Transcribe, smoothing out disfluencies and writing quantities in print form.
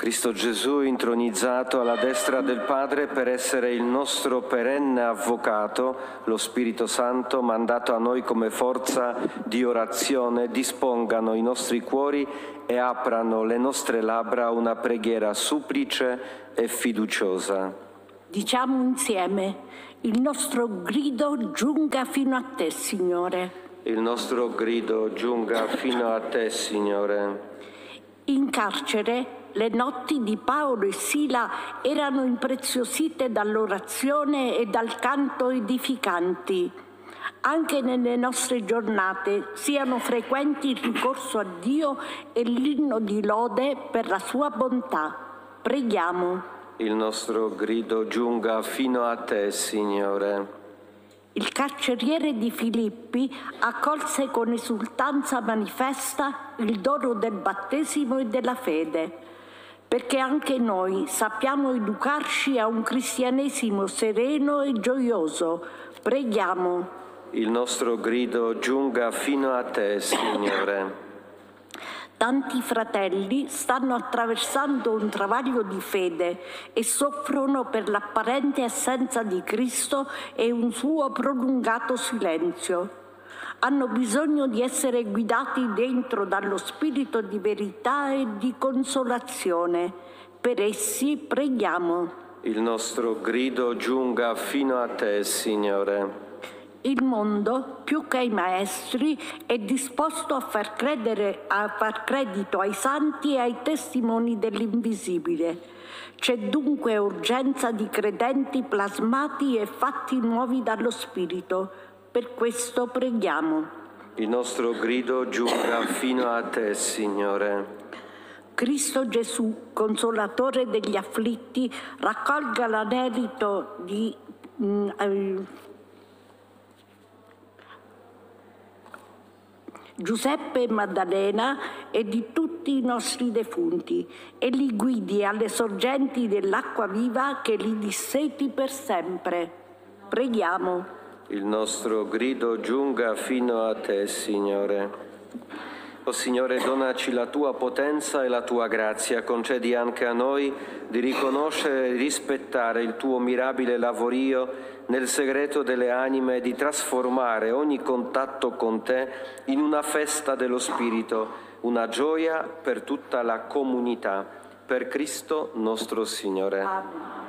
Cristo Gesù, intronizzato alla destra del Padre per essere il nostro perenne avvocato, lo Spirito Santo, mandato a noi come forza di orazione, dispongano i nostri cuori e aprano le nostre labbra a una preghiera supplice e fiduciosa. Diciamo insieme: il nostro grido giunga fino a te, Signore. Il nostro grido giunga fino a te, Signore. In carcere le notti di Paolo e Sila erano impreziosite dall'orazione e dal canto edificanti. Anche nelle nostre giornate siano frequenti il ricorso a Dio e l'inno di lode per la sua bontà. Preghiamo. Il nostro grido giunga fino a te, Signore. Il carceriere di Filippi accolse con esultanza manifesta il dono del battesimo e della fede, perché anche noi sappiamo educarci a un cristianesimo sereno e gioioso. Preghiamo. Il nostro grido giunga fino a te, Signore. Tanti fratelli stanno attraversando un travaglio di fede e soffrono per l'apparente assenza di Cristo e un suo prolungato silenzio. Hanno bisogno di essere guidati dentro dallo spirito di verità e di consolazione. Per essi preghiamo. Il nostro grido giunga fino a te, Signore. Il mondo, più che ai maestri, è disposto a far credito ai santi e ai testimoni dell'invisibile. C'è dunque urgenza di credenti plasmati e fatti nuovi dallo Spirito. Per questo preghiamo. Il nostro grido giunga fino a te, Signore. Cristo Gesù, consolatore degli afflitti, raccolga l'anelito di Giuseppe e Maddalena e di tutti i nostri defunti e li guidi alle sorgenti dell'acqua viva che li disseti per sempre. Preghiamo. Il nostro grido giunga fino a te, Signore. O Signore, donaci la tua potenza e la tua grazia, concedi anche a noi di riconoscere e rispettare il tuo mirabile lavorio nel segreto delle anime e di trasformare ogni contatto con te in una festa dello Spirito, una gioia per tutta la comunità. Per Cristo nostro Signore. Amen.